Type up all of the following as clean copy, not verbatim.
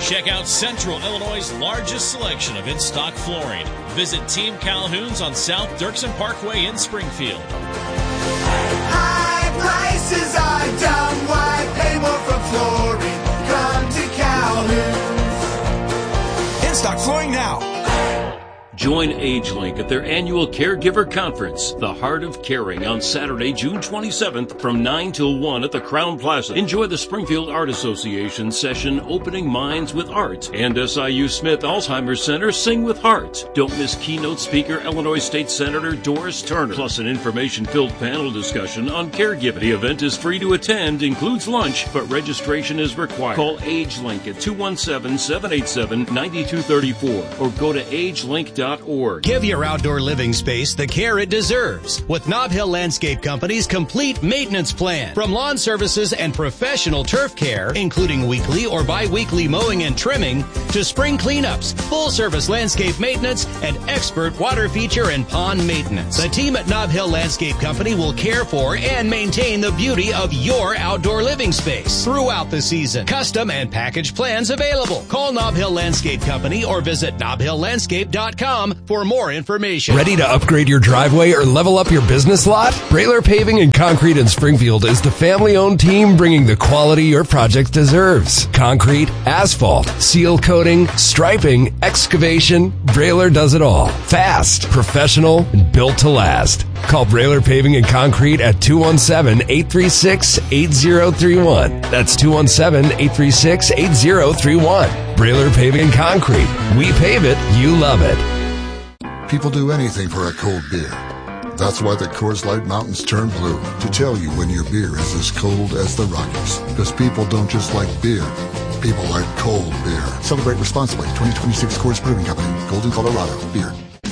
Check out Central Illinois' largest selection of in-stock flooring. Visit Team Calhoun's on South Dirksen Parkway in Springfield. High prices are dumb. Why pay more for flooring? Come to Calhoun's. In-stock flooring now. Join AgeLink at their annual Caregiver Conference, The Heart of Caring, on Saturday, June 27th from 9 till 1 at the Crown Plaza. Enjoy the Springfield Art Association session, Opening Minds with Art, and SIU Smith Alzheimer's Center, Sing with Heart. Don't miss keynote speaker Illinois State Senator Doris Turner, plus an information-filled panel discussion on caregiving. The event is free to attend, includes lunch, but registration is required. Call AgeLink at 217-787-9234 or go to agelink.org. Give your outdoor living space the care it deserves with Nob Hill Landscape Company's complete maintenance plan. From lawn services and professional turf care, including weekly or bi-weekly mowing and trimming, to spring cleanups, full-service landscape maintenance, and expert water feature and pond maintenance. The team at Nob Hill Landscape Company will care for and maintain the beauty of your outdoor living space throughout the season. Custom and package plans available. Call Nob Hill Landscape Company or visit nobhilllandscape.com for more information. Ready to upgrade your driveway or level up your business lot? Brailer Paving and Concrete in Springfield is the family-owned team bringing the quality your project deserves. Concrete, asphalt, seal coating, striping, excavation, Brailer does it all. Fast, professional, and built to last. Call Brailer Paving and Concrete at 217-836-8031. That's 217-836-8031. Brailer Paving and Concrete. We pave it, you love it. People do anything for a cold beer. That's why the Coors Light Mountains turn blue, to tell you when your beer is as cold as the Rockies. Because people don't just like beer, people like cold beer. Celebrate responsibly. 2026 Coors Brewing Company, Golden, Colorado. Beer.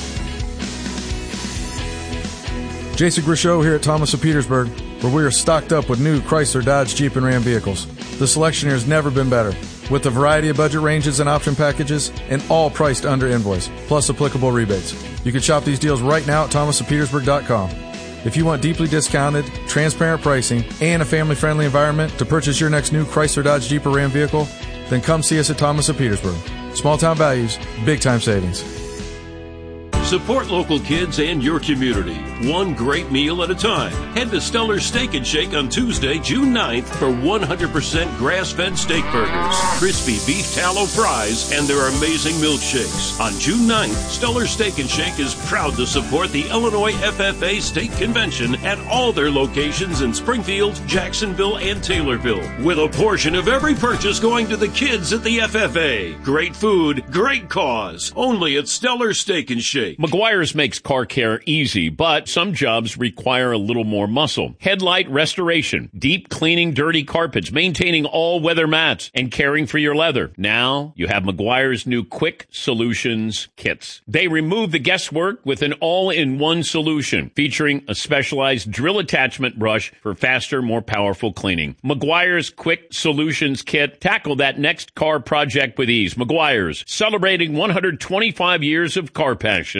Jason Grisho here at Thomas of Petersburg, where we are stocked up with new Chrysler, Dodge, Jeep, and Ram vehicles. The selection here has never been better, with a variety of budget ranges and option packages, and all priced under invoice, plus applicable rebates. You can shop these deals right now at thomasofpetersburg.com. If you want deeply discounted, transparent pricing, and a family-friendly environment to purchase your next new Chrysler, Dodge, Jeep, or Ram vehicle, then come see us at Thomas of Petersburg. Small-town values, big-time savings. Support local kids and your community, one great meal at a time. Head to Stellar Steak and Shake on Tuesday, June 9th for 100% grass-fed steak burgers, crispy beef tallow fries, and their amazing milkshakes. On June 9th, Stellar Steak and Shake is proud to support the Illinois FFA State Convention at all their locations in Springfield, Jacksonville, and Taylorville, with a portion of every purchase going to the kids at the FFA. Great food, great cause. Only at Stellar Steak and Shake. Meguiar's makes car care easy, but some jobs require a little more muscle. Headlight restoration, deep cleaning dirty carpets, maintaining all weather mats, and caring for your leather. Now you have Meguiar's new Quick Solutions kits. They remove the guesswork with an all-in-one solution, featuring a specialized drill attachment brush for faster, more powerful cleaning. Meguiar's Quick Solutions kit. Tackle that next car project with ease. Meguiar's, celebrating 125 years of car passion.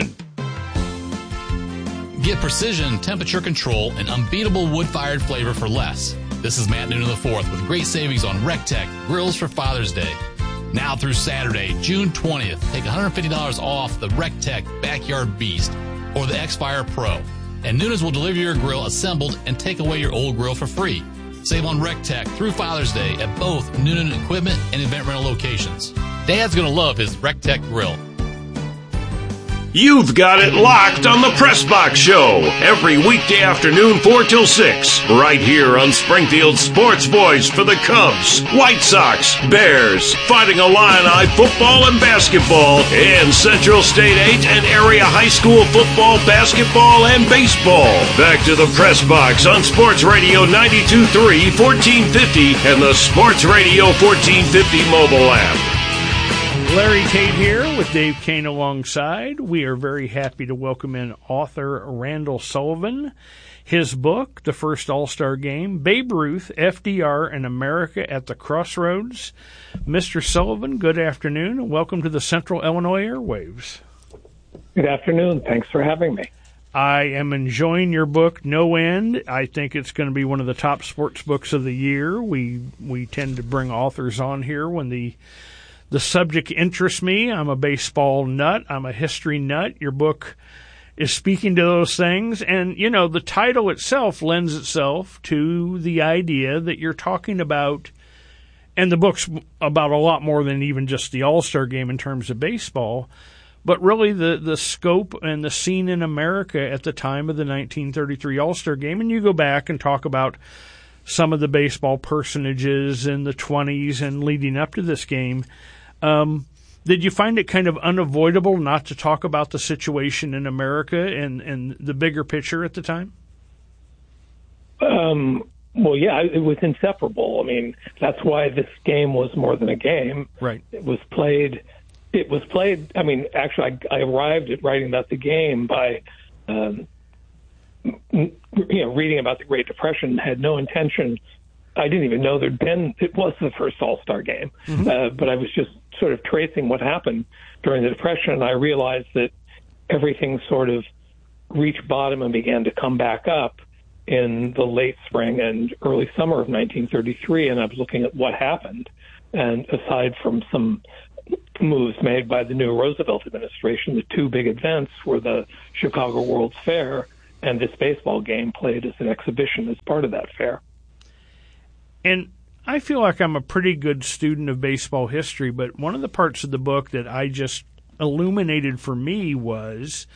Get precision, temperature control, and unbeatable wood-fired flavor for less. This is Matt Noonan IV with great savings on RecTech grills for Father's Day. Now through Saturday, June 20th, take $150 off the RecTech Backyard Beast or the X-Fire Pro. And Noonan's will deliver your grill assembled and take away your old grill for free. Save on RecTech through Father's Day at both Noonan Equipment and Event Rental locations. Dad's going to love his RecTech grill. You've got it locked on the Press Box Show every weekday afternoon 4 till 6 right here on Springfield's sports voice for the Cubs, White Sox, Bears, Fighting Illini football and basketball, and Central State 8 and area high school football, basketball, and baseball. Back to the Press Box on Sports Radio 92.3 1450 and the Sports Radio 1450 mobile app. Larry Tate here with Dave Kane alongside. We are very happy to welcome in author Randall Sullivan. His book, The First All-Star Game, Babe Ruth, FDR, and America at the Crossroads. Mr. Sullivan, good afternoon, and welcome to the Central Illinois Airwaves. Good afternoon. Thanks for having me. I am enjoying your book, no end. I think it's going to be one of the top sports books of the year. We tend to bring authors on here when the The subject interests me. I'm a baseball nut. I'm a history nut. Your book is speaking to those things. And, the title itself lends itself to the idea that you're talking about, and the book's about a lot more than even just the All-Star Game in terms of baseball, but really the scope and the scene in America at the time of the 1933 All-Star Game. And you go back and talk about some of the baseball personages in the 20s and leading up to this game. Did you find it kind of unavoidable not to talk about the situation in America and the bigger picture at the time? Well, yeah, it was inseparable. I mean, that's why this game was more than a game. Right. It was played. I mean, actually, I arrived at writing about the game by, reading about the Great Depression. Had no intention. I didn't even know it was the first All-Star game, but I was just sort of tracing what happened during the Depression, and I realized that everything sort of reached bottom and began to come back up in the late spring and early summer of 1933, and I was looking at what happened. And aside from some moves made by the new Roosevelt administration, the two big events were the Chicago World's Fair and this baseball game played as an exhibition as part of that fair. And I feel like I'm a pretty good student of baseball history, but one of the parts of the book that I just illuminated for me was,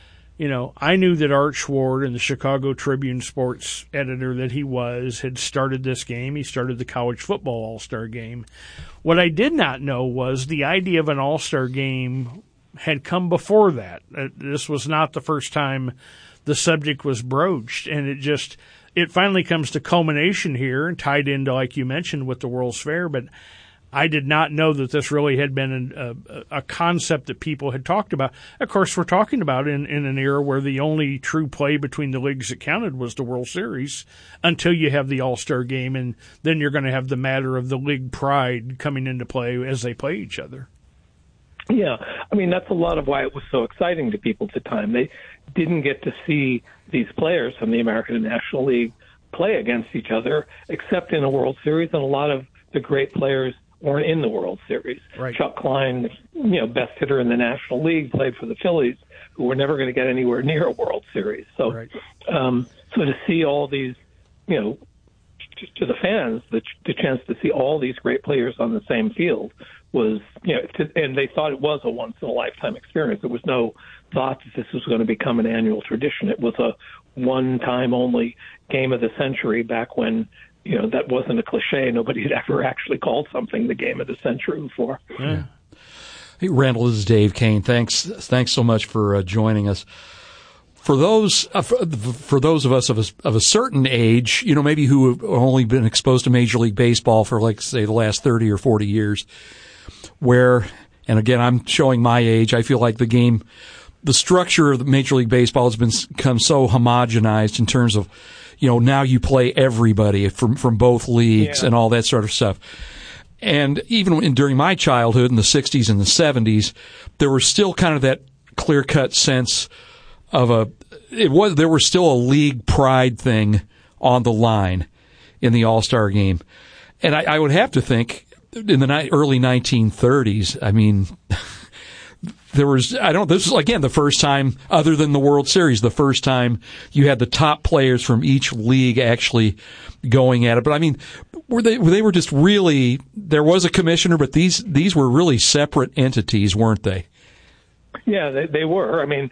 I knew that Art Schward and the Chicago Tribune sports editor that he was had started this game. He started the college football All-Star Game. What I did not know was the idea of an All-Star Game had come before that. This was not the first time the subject was broached, and it finally comes to culmination here and tied into, like you mentioned, with the World's Fair. But I did not know that this really had been a concept that people had talked about. Of course, we're talking about in an era where the only true play between the leagues that counted was the World Series until you have the All-Star Game, and then you're going to have the matter of the league pride coming into play as they play each other. Yeah, I mean, that's a lot of why it was so exciting to people at the time. They didn't get to see these players from the American National League play against each other, except in a World Series, and a lot of the great players weren't in the World Series. Right. Chuck Klein, best hitter in the National League, played for the Phillies, who were never going to get anywhere near a World Series. So, right. So to see all these, to the fans, the chance to see all these great players on the same field was, and they thought it was a once-in-a-lifetime experience. There was no thought that this was going to become an annual tradition. It was a one-time only game of the century back when, that wasn't a cliche. Nobody had ever actually called something the game of the century before. Yeah. Hey, Randall, this is Dave Kane. Thanks so much for joining us. For those of us of a certain age, maybe who have only been exposed to Major League Baseball for, like, say, the last 30 or 40 years, where, and again, I'm showing my age, I feel like the structure of the Major League Baseball has become so homogenized in terms of, now you play everybody from both leagues and all that sort of stuff. And even during my childhood in the 60s and the 70s, there was still kind of that clear-cut sense of there was still a league pride thing on the line in the All-Star Game. And I would have to think in the early 1930s, I mean, this is again the first time, other than the World Series, the first time you had the top players from each league actually going at it. But I mean, they were just really, there was a commissioner, but these were really separate entities, weren't they? Yeah, they were. I mean,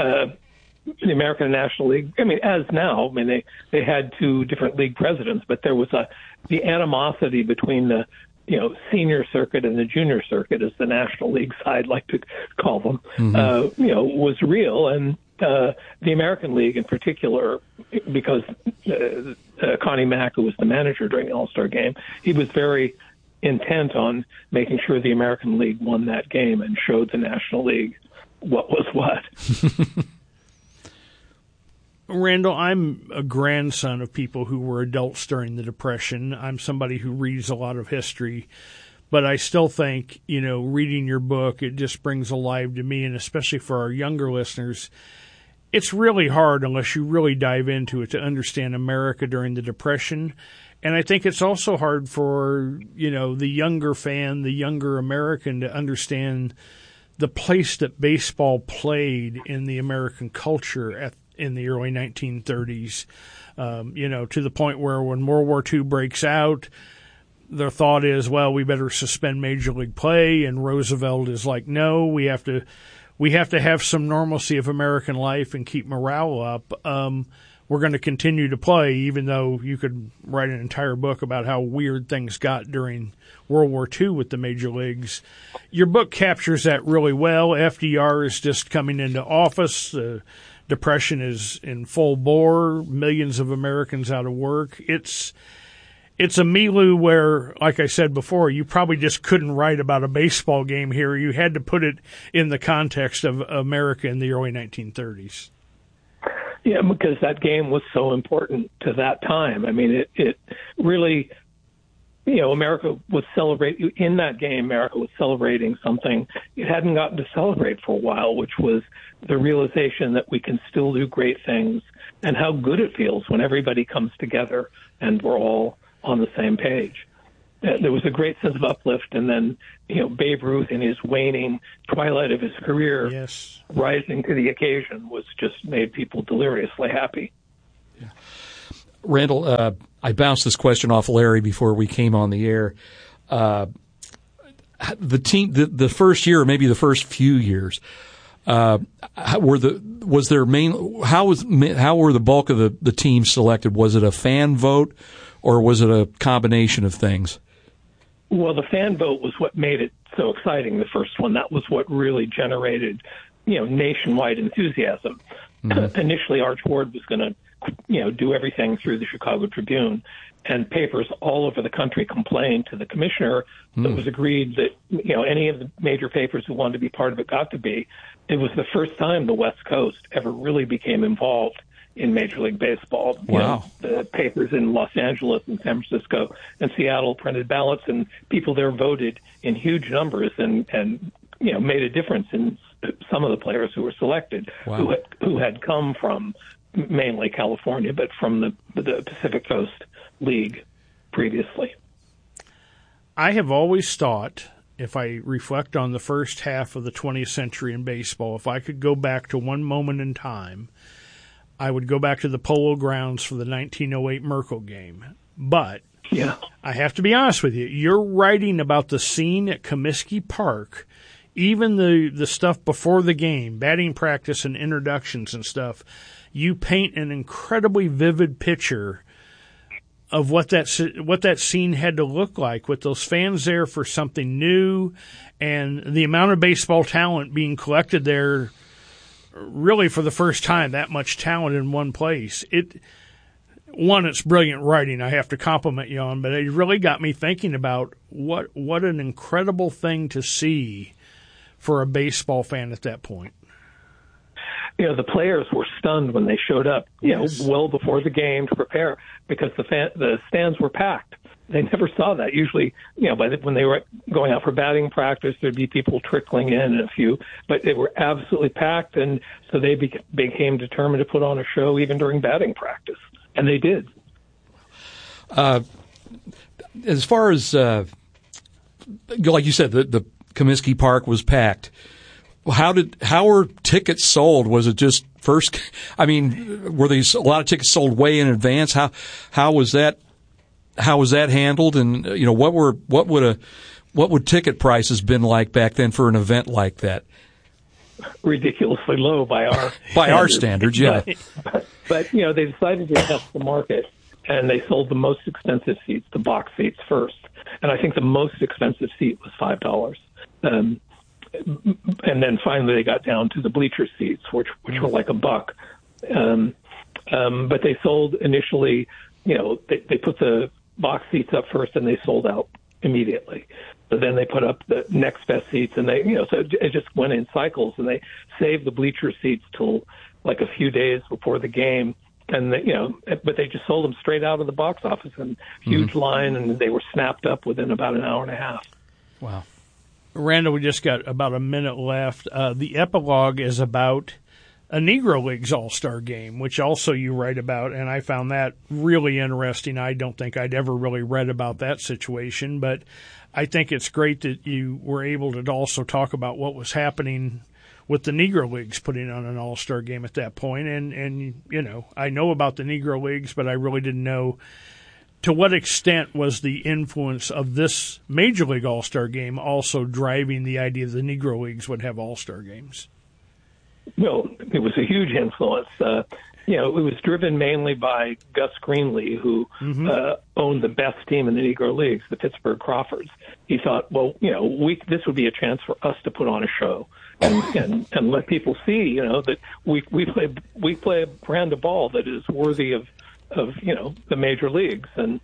the American National League, as now, they had two different league presidents, but there was the animosity between the senior circuit and the junior circuit, as the National League side like to call them, was real. And the American League in particular, because Connie Mack, who was the manager during the All-Star Game, he was very intent on making sure the American League won that game and showed the National League what was what. Randall, I'm a grandson of people who were adults during the Depression. I'm somebody who reads a lot of history, but I still think, reading your book, it just brings alive to me, and especially for our younger listeners, it's really hard unless you really dive into it to understand America during the Depression. And I think it's also hard for, the younger fan, the younger American to understand the place that baseball played in the American culture in the early 1930s, to the point where when World War II breaks out, their thought is, well, we better suspend Major League play, and Roosevelt is like, no, we have to have some normalcy of American life and keep morale up. We're going to continue to play, even though you could write an entire book about how weird things got during World War II with the major leagues. Your book captures that really well. FDR is just coming into office. The Depression is in full bore. Millions of Americans out of work. It's a milieu where, like I said before, you probably just couldn't write about a baseball game here. You had to put it in the context of America in the early 1930s. Yeah, because that game was so important to that time. I mean, it really, America was celebrating, in that game, America was celebrating something it hadn't gotten to celebrate for a while, which was the realization that we can still do great things and how good it feels when everybody comes together and we're all on the same page. There was a great sense of uplift, and then, Babe Ruth in his waning twilight of his career, rising to the occasion was just made people deliriously happy. Yeah. Randall, I bounced this question off Larry before we came on the air. The team, the first year, maybe the first few years, how were the bulk of the team selected? Was it a fan vote, or was it a combination of things? Well, the fan vote was what made it so exciting, the first one. That was what really generated, nationwide enthusiasm. Mm-hmm. Initially, Arch Ward was going to, do everything through the Chicago Tribune, and papers all over the country complained to the commissioner. It was agreed that, any of the major papers who wanted to be part of it got to be. It was the first time the West Coast ever really became involved in Major League Baseball. Wow. The papers in Los Angeles and San Francisco and Seattle printed ballots, and people there voted in huge numbers and made a difference in some of the players who were selected, wow. who had come from mainly California, but from the Pacific Coast League previously. I have always thought, if I reflect on the first half of the 20th century in baseball, if I could go back to one moment in time, I would go back to the Polo Grounds for the 1908 Merkle game. But I have to be honest with you. You're writing about the scene at Comiskey Park, even the stuff before the game, batting practice and introductions and stuff. You paint an incredibly vivid picture of what that scene had to look like, with those fans there for something new, and the amount of baseball talent being collected there. Really, for the first time, that much talent in one place. It's brilliant writing. I have to compliment you on, but it really got me thinking about what an incredible thing to see for a baseball fan at that point. The players were stunned when they showed up, well before the game to prepare, because the stands were packed. They never saw that. Usually, when they were going out for batting practice, there'd be people trickling in and a few, but they were absolutely packed, and so they became determined to put on a show even during batting practice, and they did. As far as, like you said, the Comiskey Park was packed. How were tickets sold? Was it just first? I mean, were these a lot of tickets sold way in advance? How was that? How was that handled? And what would ticket prices been like back then for an event like that? Ridiculously low by our standards, yeah. But they decided to test the market, and they sold the most expensive seats, the box seats, first. And I think the most expensive seat was $5. And then finally they got down to the bleacher seats, which were like $1. But they sold initially, they put the box seats up first, and they sold out immediately. So then they put up the next best seats, and they, so it just went in cycles, and they saved the bleacher seats till like a few days before the game. And but they just sold them straight out of the box office, and huge line, and they were snapped up within about an hour and a half. Wow. Randall, we just got about a minute left. The epilogue is about a Negro Leagues All-Star game, which also you write about, and I found that really interesting. I don't think I'd ever really read about that situation, but I think it's great that you were able to also talk about what was happening with the Negro Leagues putting on an All-Star game at that point. And you know, I know about the Negro Leagues, but I really didn't know to what extent was the influence of this Major League All-Star game also driving the idea that the Negro Leagues would have All-Star games. Well, it was a huge influence. You know, it was driven mainly by Gus Greenlee, who owned the best team in the Negro Leagues, the Pittsburgh Crawfords. He thought, well, you know, this would be a chance for us to put on a show and let people see, you know, that we play a brand of ball that is worthy of you know, the major leagues. And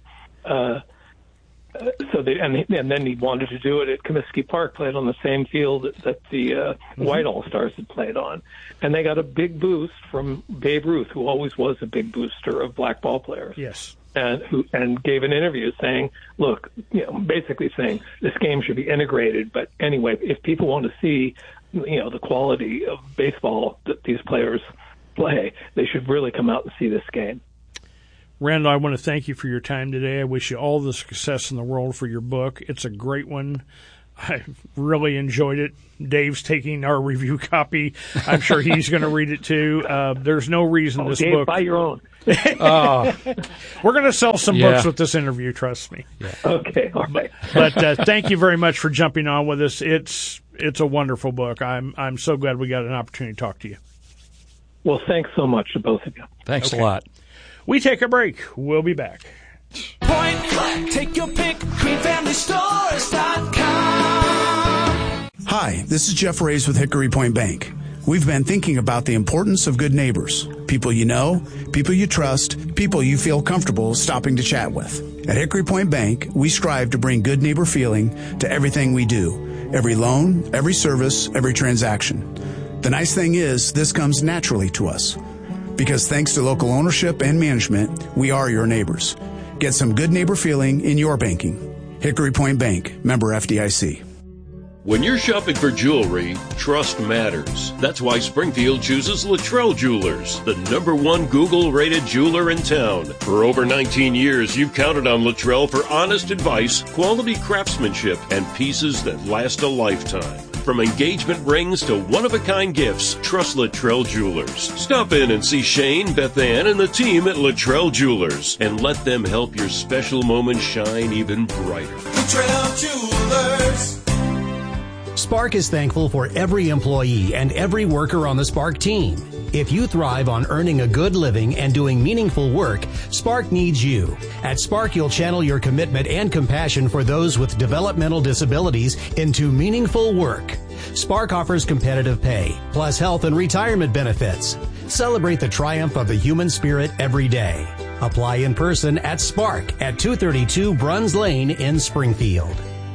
so and then he wanted to do it at Comiskey Park, played on the same field that the White All-Stars had played on. And they got a big boost from Babe Ruth, who always was a big booster of black ball players. Yes. And gave an interview saying, look, you know, basically saying this game should be integrated. But anyway, if people want to see, you know, the quality of baseball that these players play, they should really come out and see this game. Randall, I want to thank you for your time today. I wish you all the success in the world for your book. It's a great one. I really enjoyed it. Dave's taking our review copy. I'm sure he's going to read it too. There's no reason this Dave, book. Buy your own. We're going to sell some books with this interview. Trust me. Yeah. Okay, all right. But thank you very much for jumping on with us. It's a wonderful book. I'm so glad we got an opportunity to talk to you. Well, thanks so much to both of you. Thanks a lot. We take a break. We'll be back. Point Click. Take your pick. QueenFamilyStores.com. Hi, this is Jeff Reyes with Hickory Point Bank. We've been thinking about the importance of good neighbors. People you know, people you trust, people you feel comfortable stopping to chat with. At Hickory Point Bank, we strive to bring good neighbor feeling to everything we do. Every loan, every service, every transaction. The nice thing is, this comes naturally to us. Because thanks to local ownership and management, we are your neighbors. Get some good neighbor feeling in your banking. Hickory Point Bank, member FDIC. When you're shopping for jewelry, trust matters. That's why Springfield chooses Luttrell Jewelers, the #1 Google-rated jeweler in town. For over 19 years, you've counted on Luttrell for honest advice, quality craftsmanship, and pieces that last a lifetime. From engagement rings to one-of-a-kind gifts, trust Luttrell Jewelers. Stop in and see Shane, Beth Ann, and the team at Luttrell Jewelers, and let them help your special moment shine even brighter. Luttrell Jewelers. Spark is thankful for every employee and every worker on the Spark team. If you thrive on earning a good living and doing meaningful work, Spark needs you. At Spark, you'll channel your commitment and compassion for those with developmental disabilities into meaningful work. Spark offers competitive pay, plus health and retirement benefits. Celebrate the triumph of the human spirit every day. Apply in person at Spark at 232 Bruns Lane in Springfield.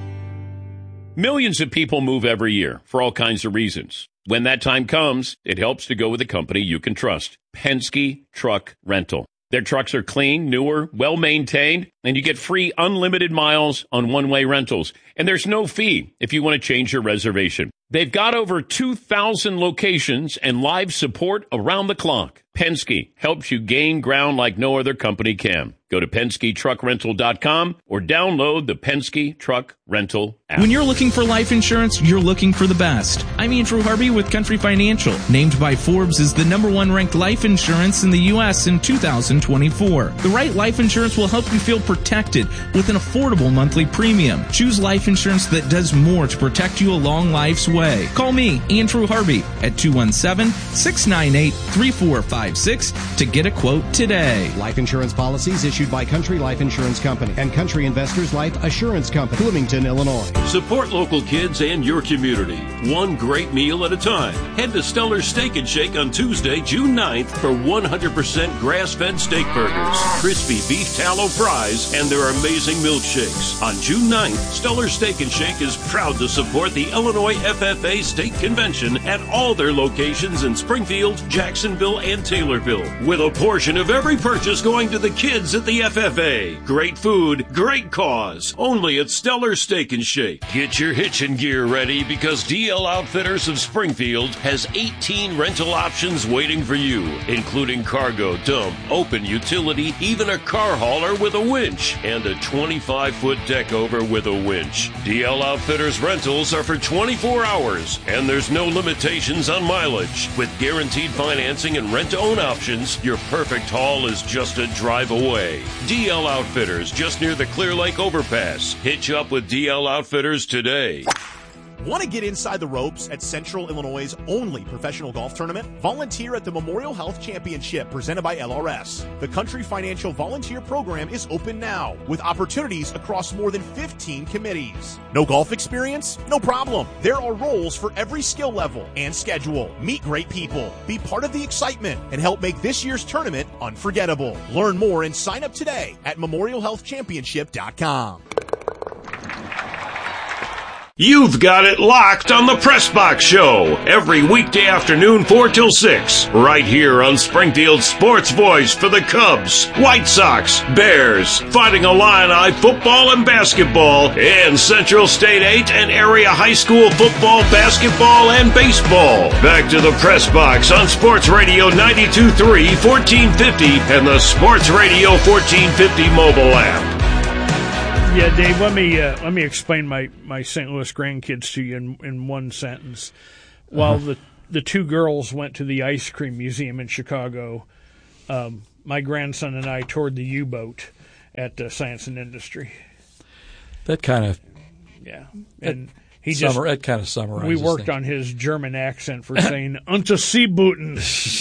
Millions of people move every year for all kinds of reasons. When that time comes, it helps to go with a company you can trust. Penske Truck Rental. Their trucks are clean, newer, well-maintained, and you get free unlimited miles on one-way rentals. And there's no fee if you want to change your reservation. They've got over 2,000 locations and live support around the clock. Penske helps you gain ground like no other company can. Go to PenskeTruckRental.com or download the Penske Truck Rental app. When you're looking for life insurance, you're looking for the best. I'm Andrew Harvey with Country Financial, named by Forbes as the #1 ranked life insurance in the U.S. in 2024. The right life insurance will help you feel protected with an affordable monthly premium. Choose life insurance that does more to protect you along life's way. Call me, Andrew Harvey, at 217-698-3456 to get a quote today. Life insurance policies issued by Country Life Insurance Company and Country Investors Life Assurance Company, Bloomington, Illinois. Support local kids and your community. One great meal at a time. Head to Stellar's Steak and Shake on Tuesday, June 9th for 100% grass-fed steak burgers, crispy beef tallow fries, and their amazing milkshakes. On June 9th, Stellar's Steak and Shake is proud to support the Illinois FM FFA State Convention at all their locations in Springfield, Jacksonville, and Taylorville, with a portion of every purchase going to the kids at the FFA. Great food, great cause. Only at Stellar Steak and Shake. Get your hitching gear ready because DL Outfitters of Springfield has 18 rental options waiting for you, including cargo, dump, open utility, even a car hauler with a winch, and a 25-foot deck over with a winch. DL Outfitters rentals are for 24 hours, and there's no limitations on mileage. With guaranteed financing and rent-to-own options, your perfect haul is just a drive away. DL Outfitters, just near the Clear Lake Overpass. Hitch up with DL Outfitters today. Want to get inside the ropes at Central Illinois' only professional golf tournament? Volunteer at the Memorial Health Championship presented by LRS. The Country Financial Volunteer Program is open now with opportunities across more than 15 committees. No golf experience? No problem. There are roles for every skill level and schedule. Meet great people, be part of the excitement, and help make this year's tournament unforgettable. Learn more and sign up today at memorialhealthchampionship.com. You've got it locked on the Press Box Show every weekday afternoon 4 till 6 right here on Springfield's sports voice for the Cubs, White Sox, Bears, Fighting Illini football and basketball, and Central State 8 and area high school football, basketball, and baseball. Back to the Press Box on Sports Radio 92.3 1450 and the Sports Radio 1450 mobile app. Yeah, Dave, let me explain my St. Louis grandkids to you in one sentence. While the two girls went to the ice cream museum in Chicago, my grandson and I toured the U-boat at Science and Industry. That kind of and that kind of summarizes. We worked on his German accent for saying "Unterseebooten."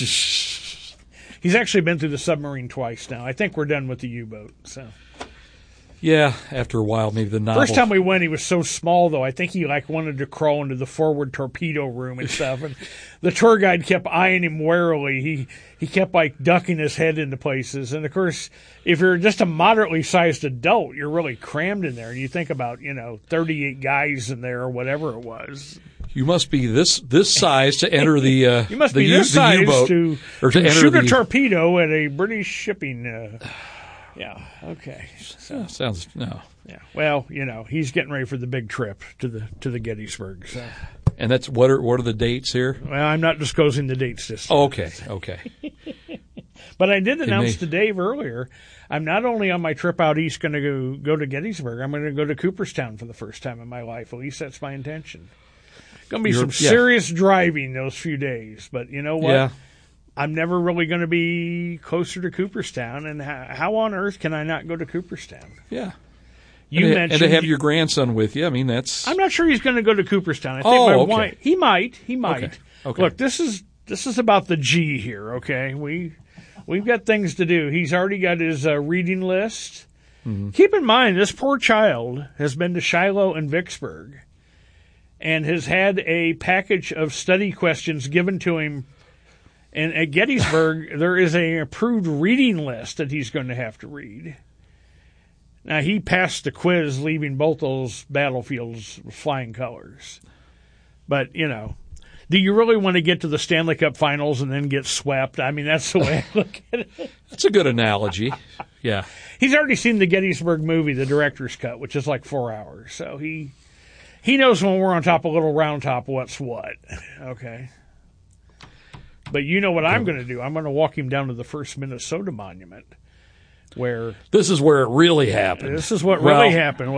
He's actually been through the submarine twice now. I think we're done with the U-boat. So. Yeah, after a while, maybe the novel. First time we went, he was so small, though. I think he wanted to crawl into the forward torpedo room and stuff. And the tour guide kept eyeing him warily. He kept ducking his head into places. And of course, if you're just a moderately sized adult, you're really crammed in there. And you think about 38 guys in there or whatever it was. You must be this size to enter the you must be the this size U-boat, to shoot a torpedo at a British shipping. Yeah. Okay. So, sounds no. Yeah. Well, he's getting ready for the big trip to the Gettysburg. So. And that's what are the dates here? Well, I'm not disclosing the dates this time. Oh, okay. But I did announce to Dave earlier, I'm not only on my trip out east going to go to Gettysburg, I'm going to go to Cooperstown for the first time in my life. At least that's my intention. Going to be some serious driving those few days, but you know what? Yeah. I'm never really going to be closer to Cooperstown, and how on earth can I not go to Cooperstown? Yeah. And to have your grandson with you, I mean, that's... I'm not sure he's going to go to Cooperstown. I think my wife... He might. Okay. Look, this is about the G here, okay? We've got things to do. He's already got his reading list. Mm-hmm. Keep in mind, this poor child has been to Shiloh and Vicksburg and has had a package of study questions given to him. And at Gettysburg, there is an approved reading list that he's going to have to read. Now, he passed the quiz, leaving both those battlefields with flying colors. But, do you really want to get to the Stanley Cup Finals and then get swept? I mean, that's the way I look at it. That's a good analogy. Yeah. He's already seen the Gettysburg movie, the director's cut, which is 4 hours. So he knows when we're on top of Little Round Top what's what. Okay. But you know what I'm going to do? I'm going to walk him down to the first Minnesota monument, where this is where it really happened. This is what really happened.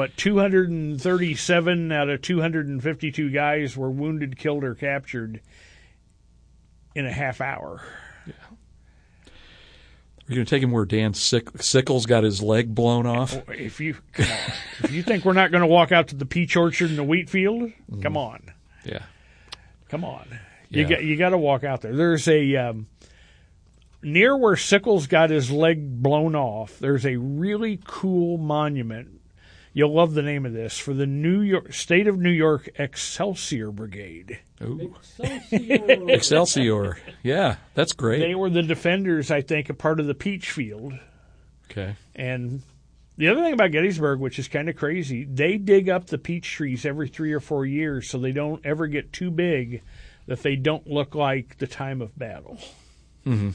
237 out of 252 guys were wounded, killed, or captured in a half hour. Yeah. We're going to take him where Dan Sickles got his leg blown off. If you think we're not going to walk out to the peach orchard and the wheat field, come on. Yeah. Come on. You got to walk out there. There's a near where Sickles got his leg blown off. There's a really cool monument. You'll love the name of this, for the State of New York Excelsior Brigade. Ooh. Excelsior. Yeah, that's great. They were the defenders, I think, a part of the Peach Field. Okay. And The other thing about Gettysburg, which is kind of crazy, they dig up the peach trees every 3 or 4 years so they don't ever get too big that they don't look like the time of battle. Mm-hmm.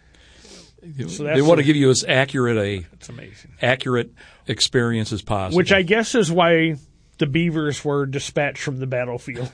So they want to give you as accurate that's amazing. Accurate experience as possible. Which I guess is why the beavers were dispatched from the battlefield.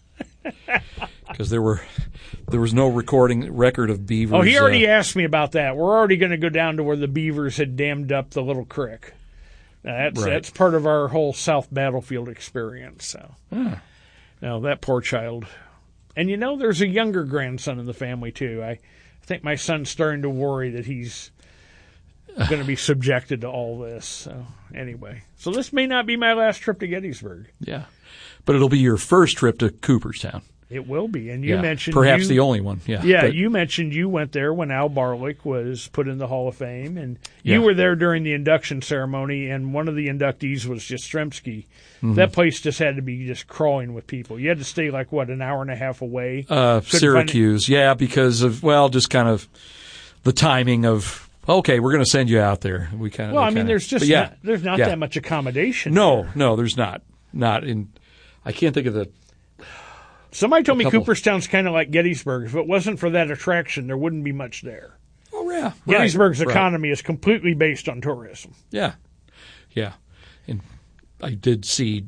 Because there was no record of beavers. Oh, he already asked me about that. We're already going to go down to where the beavers had dammed up the little creek. That's part of our whole South battlefield experience. So, Now that poor child. And there's a younger grandson in the family too. I think my son's starting to worry that he's going to be subjected to all this. So anyway, so this may not be my last trip to Gettysburg. Yeah, but it'll be your first trip to Cooperstown. It will be. And you mentioned perhaps the only one. Yeah. Yeah, you mentioned you went there when Al Barlick was put in the Hall of Fame, and you were there during the induction ceremony, and one of the inductees was Yastrzemski. Mm-hmm. That place just had to be just crawling with people. You had to stay an hour and a half away? Syracuse, because of, just kind of the timing of, okay, we're going to send you out there. There's just there's not that much accommodation. No, there's not. Not in, I can't think of the. Somebody told me Cooperstown's kind of like Gettysburg. If it wasn't for that attraction, there wouldn't be much there. Oh, yeah. Gettysburg's economy is completely based on tourism. Yeah. Yeah. And I did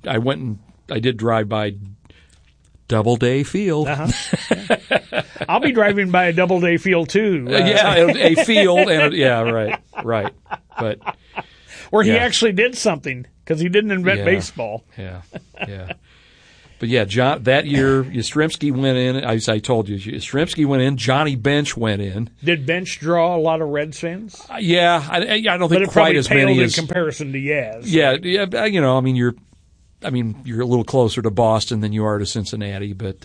drive by Doubleday Field. Uh-huh. I'll be driving by a Doubleday Field, too. A field. Right. But where he actually did something, because he didn't invent baseball. Yeah. But John, that year, Yastrzemski went in. As I told you, Yastrzemski went in. Johnny Bench went in. Did Bench draw a lot of Reds fans? I don't think quite as many in comparison to Yaz. Yeah. You're a little closer to Boston than you are to Cincinnati, but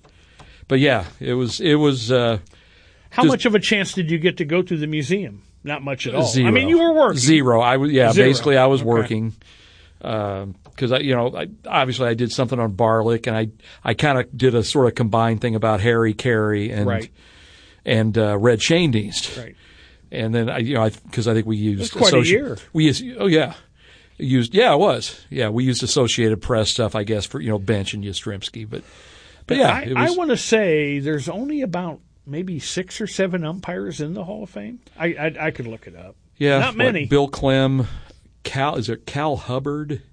it was. How much of a chance did you get to go to the museum? Not much at all. Zero. You were working. Zero. Basically, I was working. Because obviously I did something on Barlick, and I kind of did a sort of combined thing about Harry Carey and Red Schoendienst. Right. And then because I think we used it was quite a year. We used it was. Yeah, we used Associated Press stuff, I guess, for Bench and Yastrzemski, but yeah, I want to say there's only about maybe 6 or 7 umpires in the Hall of Fame. I could look it up. Yeah, not many. Bill Clem. Cal Hubbard?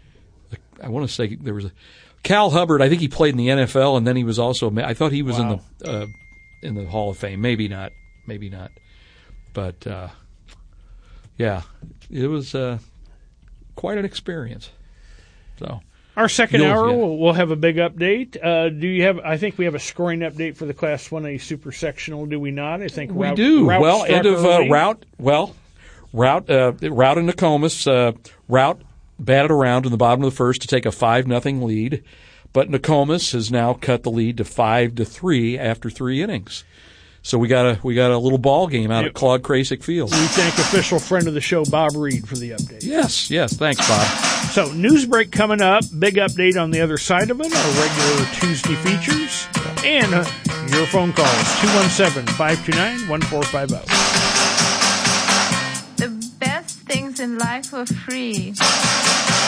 I want to say there was a Cal Hubbard. I think he played in the NFL, and then he was also. I thought he was in the Hall of Fame. Maybe not. But it was quite an experience. So our second hour, we'll have a big update. Do you have? I think we have a scoring update for the Class 1A Super Sectional. Do we not? I think we do. End of route. Route in Nokomis. Route batted around in the bottom of the first to take a 5-0 lead, but Nokomis has now cut the lead to 5-3 after 3 innings. So we got a little ball game out at Claude Krasik Field. We thank official friend of the show Bob Reed for the update. Yes, thanks, Bob. So news break coming up. Big update on the other side of it. Our regular Tuesday features and your phone calls 217-529-1450. Things in life for free.